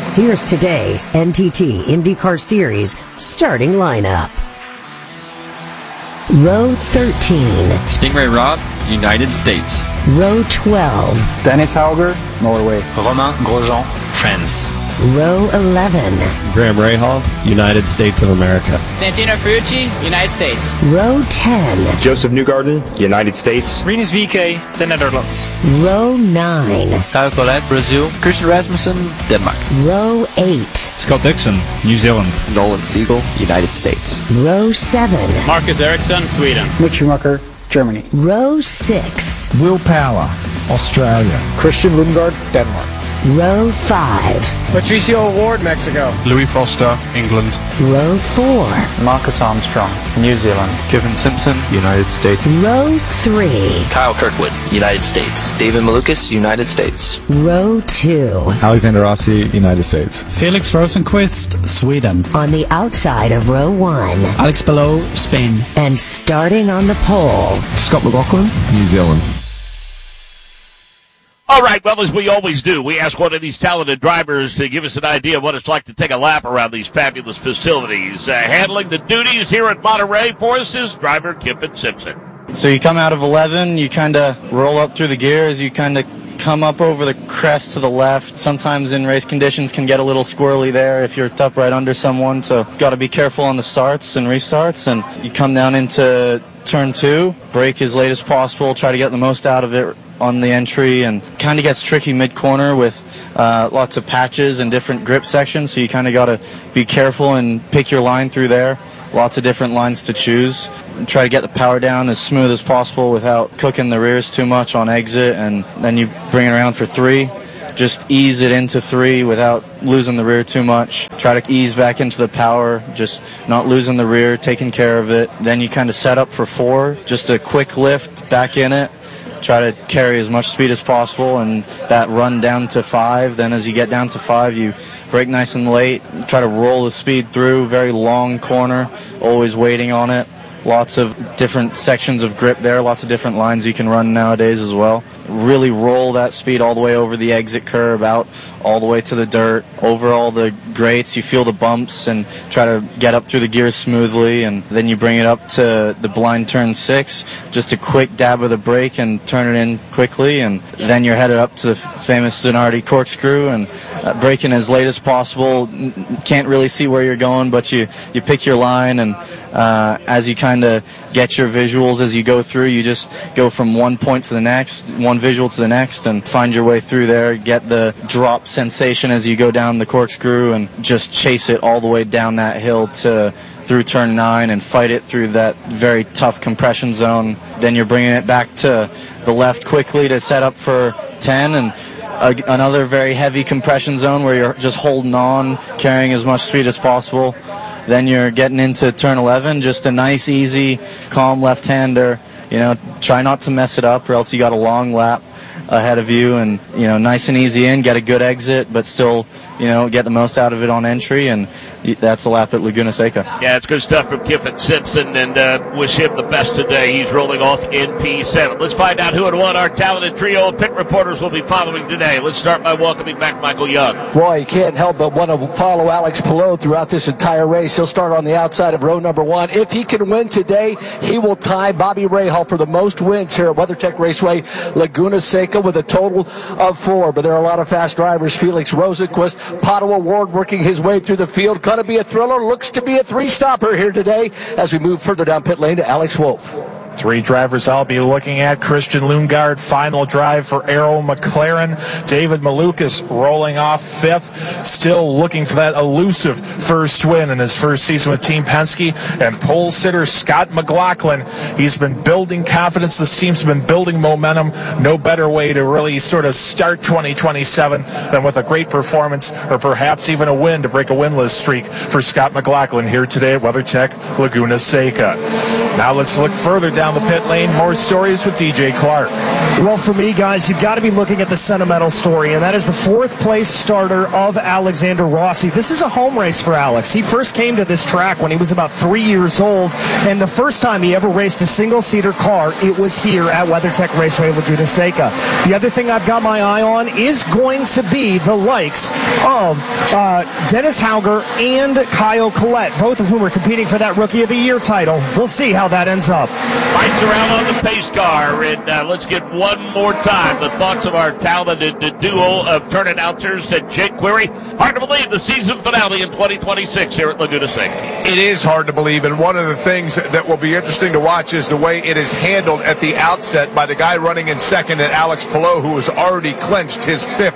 Here's today's NTT IndyCar Series starting lineup. Row 13. Stingray Rob, United States. Row 12. Dennis Hauger, Norway. Romain Grosjean, France. Row 11. Graham Rahal, United States of America. Santino Ferrucci, United States. Row 10. Joseph Newgarden, United States. Rinus VeeKay, the Netherlands. Row 9. Kyle Collette, Brazil. Christian Rasmussen, Denmark. Row 8. Scott Dixon, New Zealand. Nolan Siegel, United States. Row 7. Marcus Ericsson, Sweden. Mick Schumacher, Germany. Row 6. Will Power, Australia. Christian Lundgaard, Denmark. Row 5. Patricio Ward, Mexico. Louis Foster, England. Row 4. Marcus Armstrong, New Zealand. Kevin Simpson, United States. Row 3. Kyle Kirkwood, United States. David Malukas, United States. Row 2. Alexander Rossi, United States. Felix Rosenqvist, Sweden. On the outside of row 1. Alex Palou, Spain. And starting on the pole. Scott McLaughlin, New Zealand. All right, well, as we always do, we ask one of these talented drivers to give us an idea of what it's like to take a lap around these fabulous facilities. Handling the duties here at Monterey for us is driver Kyffin Simpson. So you come out of 11, you kind of roll up through the gears, you kind of come up over the crest to the left. Sometimes in race conditions can get a little squirrely there if you're tucked right under someone, so got to be careful on the starts and restarts. And you come down into turn 2, brake as late as possible, try to get the most out of it on the entry, and kind of gets tricky mid-corner with lots of patches and different grip sections, so you kind of got to be careful and pick your line through there. Lots of different lines to choose. Try to get the power down as smooth as possible without cooking the rears too much on exit, and then you bring it around for 3. Just ease it into 3 without losing the rear too much. Try to ease back into the power, just not losing the rear, taking care of it. Then you kind of set up for 4, just a quick lift back in it. Try to carry as much speed as possible, and that run down to 5. Then as you get down to 5, you brake nice and late. Try to roll the speed through, very long corner, always waiting on it. Lots of different sections of grip there, lots of different lines you can run nowadays as well. Really roll that speed all the way over the exit curb, out all the way to the dirt, over all the grates. You feel the bumps and try to get up through the gears smoothly, and then you bring it up to the blind turn 6, just a quick dab of the brake and turn it in quickly, and then you're headed up to the famous Zanardi corkscrew and braking as late as possible. Can't really see where you're going, but you pick your line, and as you kind of get your visuals as you go through, you just go from one point to the next, one visual to the next, and find your way through there, get the drop sensation as you go down the corkscrew, and just chase it all the way down that hill through turn 9 and fight it through that very tough compression zone. Then you're bringing it back to the left quickly to set up for 10, and another very heavy compression zone where you're just holding on, carrying as much speed as possible. Then you're getting into turn 11, just a nice, easy, calm left-hander. Try not to mess it up, or else you got a long lap ahead of you, and nice and easy in, get a good exit, but still get the most out of it on entry, and that's a lap at Laguna Seca. Yeah, it's good stuff from Kyffin Simpson, and wish him the best today. He's rolling off in P7. Let's find out who and what our talented trio of pit reporters will be following today. Let's start by welcoming back Michael Young. Boy, you can't help but want to follow Alex Palou throughout this entire race. He'll start on the outside of row number 1. If he can win today, he will tie Bobby Rahal for the most wins here at WeatherTech Raceway Laguna Seca with a total of 4. But there are a lot of fast drivers. Felix Rosenqvist, Pato O'Ward working his way through the field. Going to be a thriller. Looks to be a 3-stopper here today as we move further down pit lane to Alex Wolff. 3 drivers I'll be looking at. Christian Lundgaard, final drive for Arrow McLaren. David Malukas rolling off 5th, still looking for that elusive first win in his first season with Team Penske. And pole sitter Scott McLaughlin, he's been building confidence. This team's been building momentum. No better way to really sort of start 2027 than with a great performance, or perhaps even a win to break a winless streak for Scott McLaughlin here today at WeatherTech Laguna Seca. Now let's look further down the pit lane. More stories with DJ Clark. Well, for me, guys, you've got to be looking at the sentimental story, and that is the fourth-place starter of Alexander Rossi. This is a home race for Alex. He first came to this track when he was about 3 years old, and the first time he ever raced a single-seater car, it was here at WeatherTech Raceway Laguna Seca. The other thing I've got my eye on is going to be the likes of Dennis Hauger and Kyle Collette, both of whom are competing for that Rookie of the Year title. We'll see how that ends up. Lights around on the pace car, and let's get one more time the thoughts of our talented duo of turn announcers and Jake Query. Hard to believe the season finale in 2026 here at Laguna Seca. It is hard to believe, and one of the things that will be interesting to watch is the way it is handled at the outset by the guy running in second, at Alex Palou, who has already clinched his 5th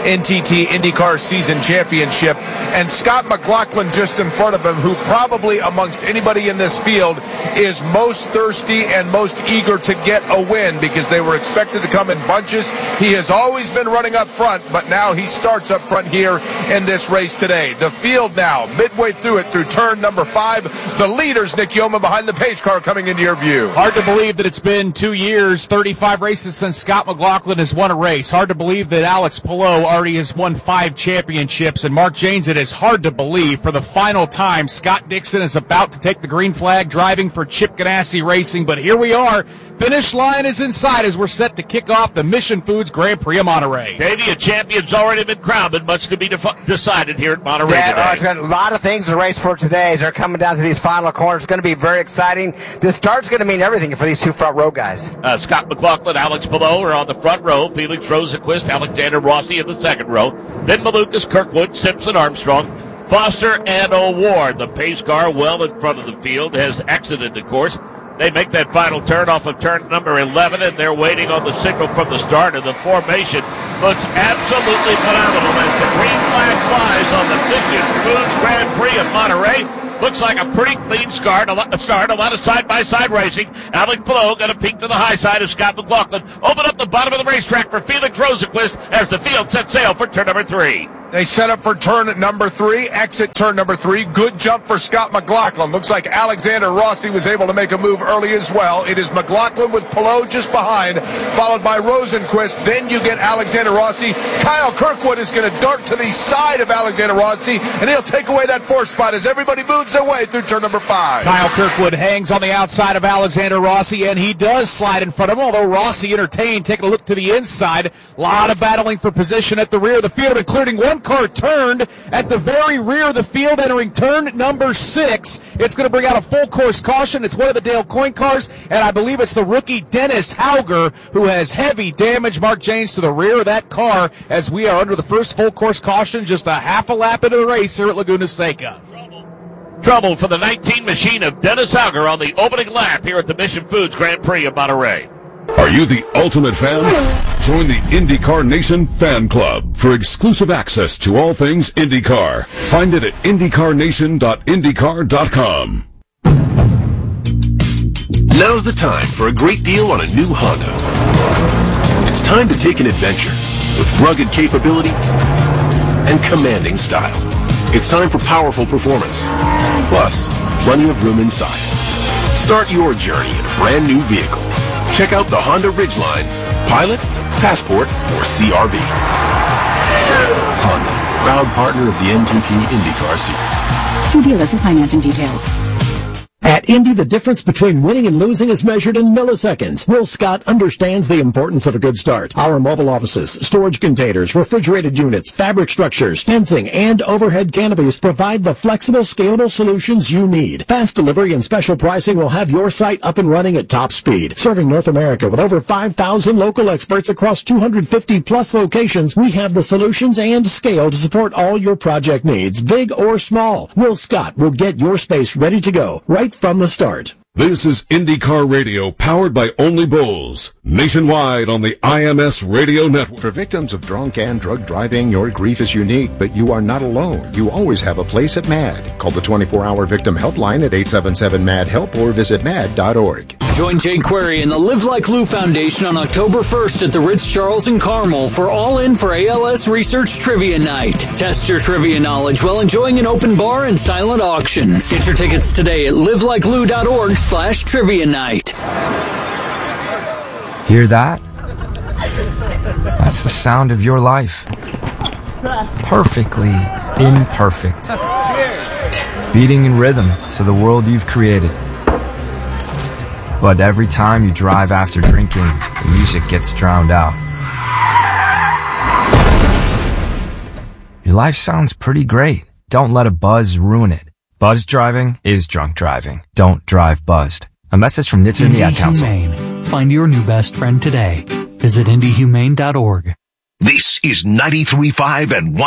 NTT IndyCar season championship, and Scott McLaughlin just in front of him, who probably amongst anybody in this field is most thirsty and most eager to get a win, because they were expected to come in bunches. He has always been running up front, but now he starts up front here in this race today. The field now, midway through it, through turn number 5. The leaders, Nick Yeoman, behind the pace car coming into your view. Hard to believe that it's been 2 years, 35 races since Scott McLaughlin has won a race. Hard to believe that Alex Palou already has won 5 championships. And Mark Janes, it is hard to believe for the final time Scott Dixon is about to take the green flag driving for Chip Ganassi Racing. But here we are. Finish line is in sight as we're set to kick off the Mission Foods Grand Prix of Monterey. Davey, a champion's already been crowned, but much to be decided here at Monterey today. It's got a lot of things to race for today as they're coming down to these final corners. It's going to be very exciting. This start's going to mean everything for these 2 front row guys. Scott McLaughlin, Alex Palou are on the front row. Felix Rosenquist, Alexander Rossi in the second row. Then Malukas, Kirkwood, Simpson, Armstrong, Foster, and O'Ward. The pace car well in front of the field has exited the course. They make that final turn off of turn number 11, and they're waiting on the signal from the start. And the formation looks absolutely phenomenal as the green flag flies on the Mission Foods Grand Prix of Monterey. Looks like a pretty clean start, a lot of side-by-side racing. Alex Palou going to peek to the high side of Scott McLaughlin. Open up the bottom of the racetrack for Felix Rosenquist as the field sets sail for turn number 3. They set up for turn number 3, exit turn number 3. Good jump for Scott McLaughlin. Looks like Alexander Rossi was able to make a move early as well. It is McLaughlin with Palou just behind, followed by Rosenquist. Then you get Alexander Rossi. Kyle Kirkwood is going to dart to the side of Alexander Rossi, and he'll take away that 4th spot as everybody moves their way through turn number 5. Kyle Kirkwood hangs on the outside of Alexander Rossi, and he does slide in front of him, although Rossi entertained. Taking a look to the inside. A lot of battling for position at the rear of the field, including one car turned at the very rear of the field, entering turn number 6. It's going to bring out a full course caution. It's one of the Dale Coyne cars, and I believe it's the rookie Dennis Hauger who has heavy damage. Mark Janes to the rear of that car as we are under the first full course caution, just a half a lap into the race here at Laguna Seca. Trouble for the 19 machine of Dennis Hauger on the opening lap here at the Mission Foods Grand Prix of Monterey. Are you the ultimate fan? Join the IndyCar Nation Fan Club for exclusive access to all things IndyCar. Find it at IndyCarNation.IndyCar.com. Now's the time for a great deal on a new Honda. It's time to take an adventure with rugged capability and commanding style. It's time for powerful performance, plus plenty of room inside. Start your journey in a brand new vehicle. Check out the Honda Ridgeline, Pilot, Passport, or CR-V. Honda, proud partner of the NTT IndyCar Series. See dealer for financing details. At Indy, the difference between winning and losing is measured in milliseconds. Will Scott understands the importance of a good start. Our mobile offices, storage containers, refrigerated units, fabric structures, fencing, and overhead canopies provide the flexible, scalable solutions you need. Fast delivery and special pricing will have your site up and running at top speed. Serving North America with over 5,000 local experts across 250-plus locations, we have the solutions and scale to support all your project needs, big or small. Will Scott will get your space ready to go right from the start. This is IndyCar Radio, powered by Only Bulls, nationwide on the IMS Radio Network. For victims of drunk and drug driving, your grief is unique, but you are not alone. You always have a place at MAD. Call the 24-hour victim helpline at 877-MAD-HELP or visit MAD.org. Join Jake Query and the Live Like Lou Foundation on October 1st at the Ritz-Charles in Carmel for All In for ALS Research Trivia Night. Test your trivia knowledge while enjoying an open bar and silent auction. Get your tickets today at livelikelou.org/trivia night. Hear that? That's the sound of your life. Perfectly imperfect. Beating in rhythm to the world you've created. But every time you drive after drinking, the music gets drowned out. Your life sounds pretty great. Don't let a buzz ruin it. Buzz driving is drunk driving. Don't drive buzzed. A message from NHTSA and the Ad Council. Humane. Find your new best friend today. Visit IndyHumane.org. This is 93.5 and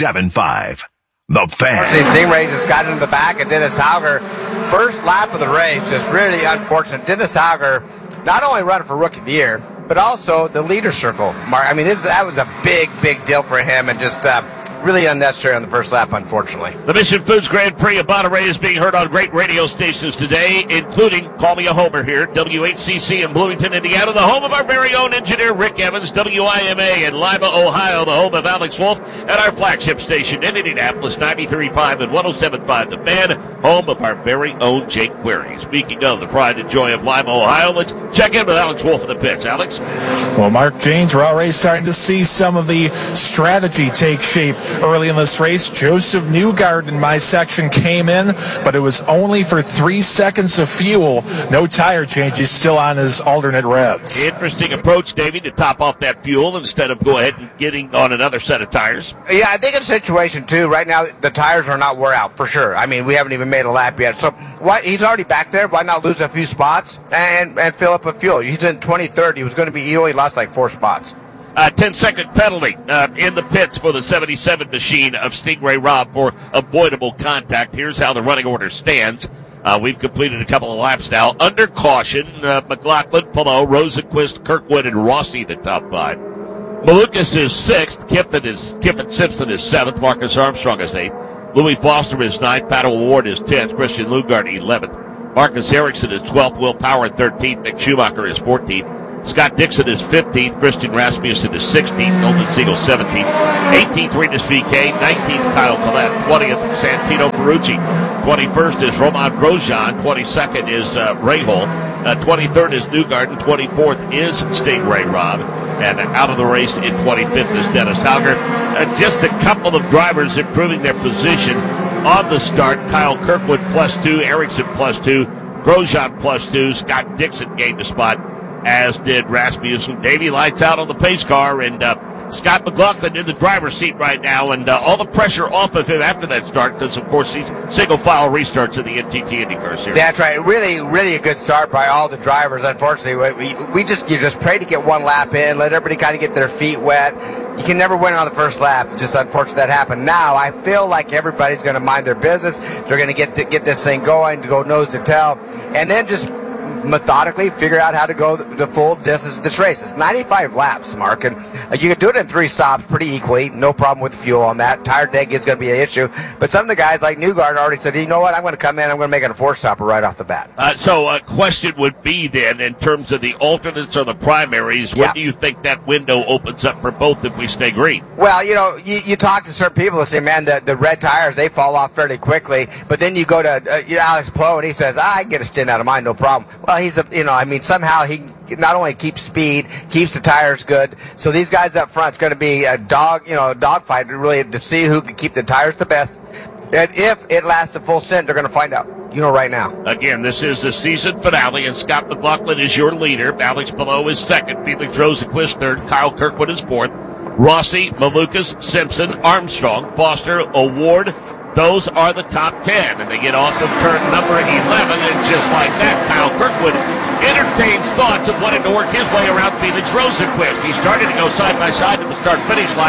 107.5. The Fan. Stingray just got into the back of Dennis Hauger. First lap of the race, just really unfortunate. Dennis Hauger not only running for Rookie of the Year, but also the leader circle. I mean, that was a big deal for him, and just really unnecessary on the first lap, unfortunately. The Mission Foods Grand Prix of Monterey is being heard on great radio stations today, including Call Me a Homer here, WHCC in Bloomington, Indiana, the home of our very own engineer Rick Evans, WIMA in Lima, Ohio, the home of Alex Wolf, and our flagship station in Indianapolis, 93.5 and 107.5, The Fan, home of our very own Jake Query. Speaking of the pride and joy of Lima, Ohio, let's check in with Alex Wolf in the pits. Alex? Well, Mark James, we're already starting to see some of the strategy take shape early in this race. Joseph Newgard in my section came in, but it was only for 3 seconds of fuel. No tire change. He's still on his alternate revs. Interesting approach, Davey, to top off that fuel instead of go ahead and getting on another set of tires. Yeah, I think it's a situation, too. Right now, the tires are not wore out, for sure. I mean, we haven't even made a lap yet. So he's already back there. Why not lose a few spots and fill up with fuel? He's in 23rd. He only lost like 4 spots. 10-second penalty in the pits for the 77 machine of Stingray Robb for avoidable contact. Here's how the running order stands. We've completed a couple of laps now. Under caution, McLaughlin, Palou, Rosenquist, Kirkwood, and Rossi, the top 5. Malukas is 6th. Kiffin Simpson is 7th. Marcus Armstrong is 8th. Louis Foster is 9th. Pat O'Ward is 10th. Christian Lugard 11th. Marcus Erickson is 12th. Will Power 13th. Mick Schumacher is 14th. Scott Dixon is 15th. Christian Rasmussen is 16th. Nolan Siegel 17th. 18th, Regis VK. 19th, Kyle Collette. 20th, Santino Ferrucci. 21st is Roman Grosjean. 22nd is Rahal. 23rd is Newgarden. 24th is Stingray Robb. And out of the race in 25th is Dennis Hauger. Just a couple of drivers improving their position on the start. Kyle Kirkwood +2, Erickson +2, Grosjean +2, Scott Dixon gained a spot, as did Rasmussen. Davey lights out on the pace car, and Scott McLaughlin in the driver's seat right now, and all the pressure off of him after that start, because, of course, these single-file restarts in the NTT IndyCar Series. That's right. Really a good start by all the drivers. Unfortunately, you just pray to get one lap in, let everybody kind of get their feet wet. You can never win on the first lap. It's just unfortunate that happened. Now, I feel like everybody's going to mind their business. They're going to get this thing going, to go nose to tail, and then just methodically figure out how to go the full distance of this race. It's 95 laps, Mark, and you can do it in 3 stops pretty equally. No problem with fuel on that. Tire deg is going to be an issue, but some of the guys like Newgarden already said, you know what, I'm going to come in, I'm going to make it a 4-stopper right off the bat. So a question would be then, in terms of the alternates or the primaries, when do you think that window opens up for both if we stay green? Well, you talk to certain people who say, man, the red tires, they fall off fairly quickly, but then you go to Alex Palou and he says, I can get a stint out of mine, no problem. Well, somehow he not only keeps speed, keeps the tires good. So these guys up front, it's going to be a dogfight really to see who can keep the tires the best. And if it lasts a full stint, they're going to find out. Right now. Again, this is the season finale, and Scott McLaughlin is your leader. Alex Palou is 2nd. Felix Rosenquist 3rd. Kyle Kirkwood is 4th. Rossi, Malukas, Simpson, Armstrong, Foster, O'Ward. Those are the top 10, and they get off of turn number 11, and just like that, Kyle Kirkwood entertains thoughts of wanting to work his way around Felix Rosenquist. He started to go side by side at the start-finish line.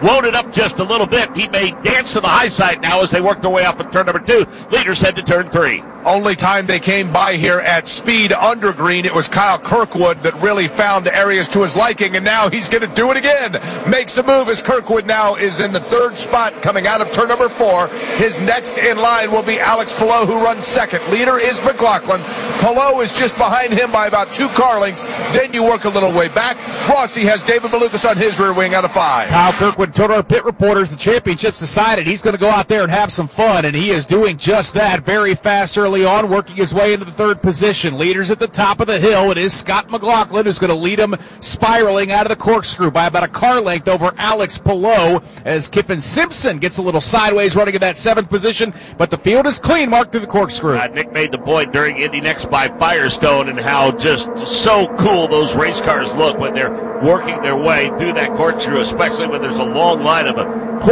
Load it up just a little bit. He may dance to the high side now as they work their way off of turn number 2. Leaders head to turn 3. Only time they came by here at speed under green, it was Kyle Kirkwood that really found areas to his liking, and now he's going to do it again. Makes a move as Kirkwood now is in the 3rd spot coming out of turn number 4. His next in line will be Alex Palou, who runs 2nd. Leader is McLaughlin. Palou is just behind him by about 2 car lengths. Then you work a little way back. Rossi has David Malukas on his rear wing out of 5. Kyle Kirkwood told our pit reporters the championship's decided. He's going to go out there and have some fun, and he is doing just that very fast early on, working his way into the 3rd position. Leaders at the top of the hill. It is Scott McLaughlin who's going to lead him spiraling out of the corkscrew by about a car length over Alex Palou as Kiffin Simpson gets a little sideways running in that 7th position, but the field is clean, Mark, through the corkscrew. Nick made the point during Indy Next by Firestone and how just so cool those race cars look when they're working their way through that corkscrew, especially when there's a long line of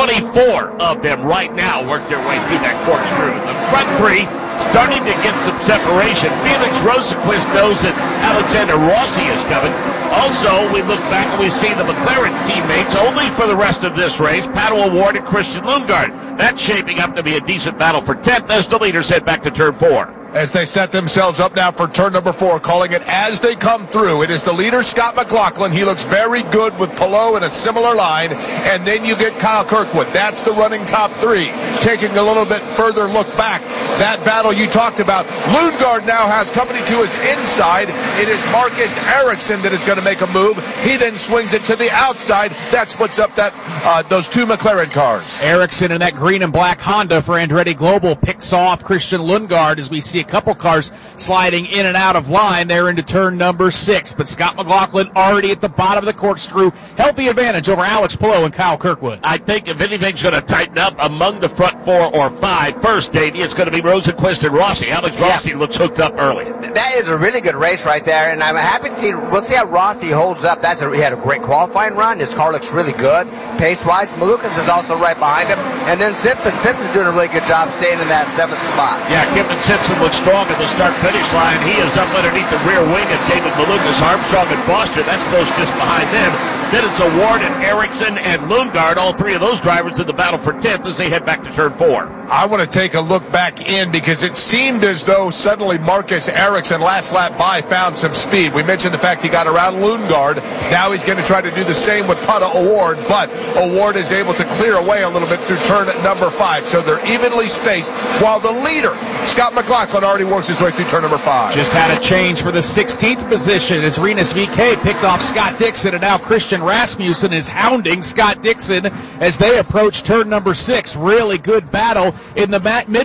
24 of them right now work their way through that corkscrew. The front 3 starting to get some separation. Felix Rosenquist knows that Alexander Rossi is coming. Also, we look back and we see the McLaren teammates only for the rest of this race, Pato O'Ward and Christian Lundgaard. That's shaping up to be a decent battle for 10th as the leaders head back to turn 4. As they set themselves up now for turn number 4, calling it as they come through. It is the leader, Scott McLaughlin. He looks very good with Palou in a similar line. And then you get Kyle Kirkwood. That's the running top 3. Taking a little bit further look back, that battle you talked about. Lundgaard now has company to his inside. It is Marcus Ericsson that is going to make a move. He then swings it to the outside. That splits up those 2 McLaren cars. Ericsson in that green and black Honda for Andretti Global picks off Christian Lundgaard as we see a couple cars sliding in and out of line there into turn number 6. But Scott McLaughlin already at the bottom of the corkscrew. Healthy advantage over Alex Palou and Kyle Kirkwood. I think if anything's going to tighten up among the front 4 or 5, first, Davey, it's going to be Rosenquist and Rossi. Alex Rossi looks hooked up early. That is a really good race right there, and I'm happy to see. We'll see how Rossi holds up. He had a great qualifying run. His car looks really good, pace-wise. Malukas is also right behind him. And then Simpson's doing a really good job staying in that 7th spot. Yeah, Kiffin Simpson looks strong at the start-finish line. He is up underneath the rear wing of David Malukas, Armstrong, and Foster. That's close just behind them. Then it's O'Ward and Ericsson and Lundgaard, all 3 of those drivers in the battle for 10th as they head back to turn 4. I want to take a look back in because it seemed as though suddenly Marcus Ericsson last lap by found some speed. We mentioned the fact he got around Lundgaard. Now he's going to try to do the same with Pato O'Ward, but O'Ward is able to clear away a little bit through turn number 5. So they're evenly spaced while the leader, Scott McLaughlin, already works his way through turn number 5. Just had a change for the 16th position as Rinus VeeKay picked off Scott Dixon, and now Christian Rasmussen is hounding Scott Dixon as they approach turn number 6. Really good battle in the mid